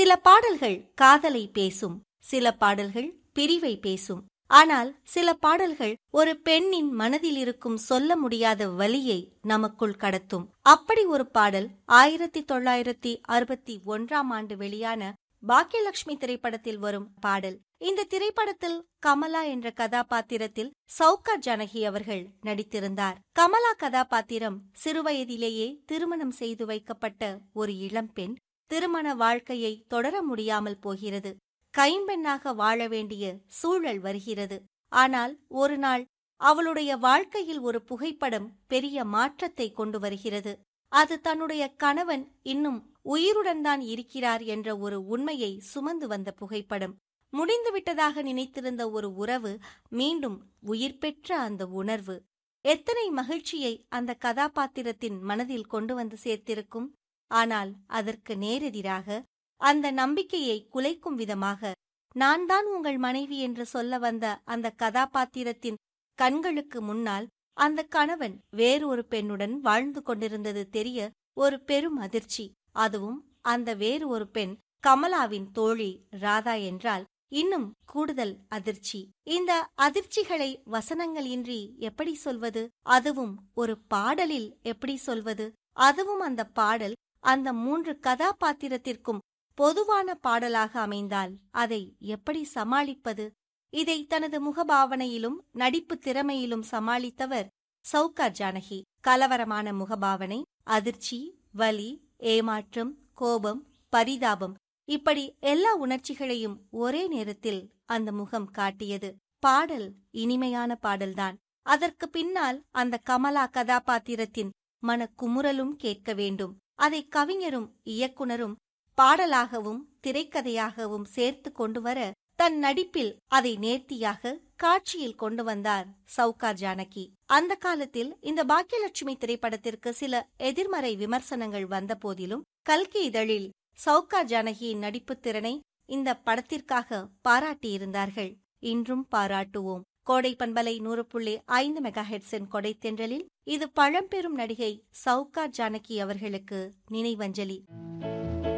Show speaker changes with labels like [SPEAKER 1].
[SPEAKER 1] சில பாடல்கள் காதலை பேசும், சில பாடல்கள் பிரிவை பேசும். ஆனால் சில பாடல்கள் ஒரு பெண்ணின் மனதில் இருக்கும் சொல்ல முடியாத வலியை நமக்குள் கடத்தும். அப்படி ஒரு பாடல் 1961 வெளியான பாக்கியலட்சுமி திரைப்படத்தில் வரும் பாடல். இந்த திரைப்படத்தில் கமலா என்ற கதாபாத்திரத்தில் சௌகார் ஜானகி அவர்கள் நடித்திருந்தார். கமலா கதாபாத்திரம் சிறுவயதிலேயே திருமணம் செய்து வைக்கப்பட்ட ஒரு இளம்பெண். திருமண வாழ்க்கையை தொடர முடியாமல் போகிறது. கைம்பெண்ணாக வாழ வேண்டிய சூழல் வருகிறது. ஆனால் ஒரு நாள் அவளுடைய வாழ்க்கையில் ஒரு புகைப்படம் பெரிய மாற்றத்தை கொண்டு வருகிறது. அது தன்னுடைய கணவன் இன்னும் உயிருடன் தான் இருக்கிறார் என்ற ஒரு உண்மையை சுமந்து வந்த புகைப்படம். முடிந்துவிட்டதாக நினைத்திருந்த ஒரு உறவு மீண்டும் உயிர் பெற்ற அந்த உணர்வு எத்தனை மகிழ்ச்சியை அந்த கதாபாத்திரத்தின் மனதில் கொண்டு வந்து சேர்த்திருக்கும். ஆனால் அதற்கு நேரெதிராக அந்த நம்பிக்கையை குலைக்கும் விதமாக நான் தான் உங்கள் மனைவி என்று சொல்ல வந்த அந்த கதாபாத்திரத்தின் கண்களுக்கு முன்னால் அந்த கணவன் வேறொரு பெண்ணுடன் வாழ்ந்து கொண்டிருந்தது தெரிய ஒரு பெரும் அதிர்ச்சி. அதுவும் அந்த வேறு ஒரு பெண் கமலாவின் தோழி ராதா என்றால் இன்னும் கூடுதல் அதிர்ச்சி. இந்த அதிர்ச்சிகளை வசனங்கள் இன்றி எப்படி சொல்வது? அதுவும் ஒரு பாடலில் எப்படி சொல்வது? அதுவும் அந்த பாடல் அந்த 3 கதாபாத்திரத்திற்கும் பொதுவான பாடலாக அமைந்தால் அதை எப்படி சமாளிப்பது? இதை தனது முகபாவனையிலும் நடிப்பு திறமையிலும் சமாளித்தவர் சௌகார் ஜானகி. கலவரமான முகபாவனை, அதிர்ச்சி, வலி, ஏமாற்றம், கோபம், பரிதாபம், இப்படி எல்லா உணர்ச்சிகளையும் ஒரே நேரத்தில் அந்த முகம் காட்டியது. பாடல் இனிமையான பாடல்தான். அதற்கு பின்னால் அந்த கமலா கதாபாத்திரத்தின் மனக்குமுறலும் கேட்க வேண்டும். அதை கவிஞரும் இயக்குனரும் பாடலாகவும் திரைக்கதையாகவும் சேர்த்து கொண்டு வர தன் நடிப்பில் அதை நேர்த்தியாக காட்சியில் கொண்டு வந்தார் சௌகார் ஜானகி. அந்த காலத்தில் இந்த பாக்கியலட்சுமி திரைப்படத்திற்கு சில எதிர்மறை விமர்சனங்கள் வந்த போதிலும் கல்கி இதழில் சௌகார் ஜானகியின் நடிப்புத் திறனை இந்த படத்திற்காக பாராட்டியிருந்தார்கள். இன்றும் பாராட்டுவோம். கோடை பண்பலை 100.5 மெகாஹெர்ட்ஸின் கொடைத்தென்றலில் இது பழம்பெரும் நடிகை சௌகார் ஜானகி அவர்களுக்கு நினைவஞ்சலி.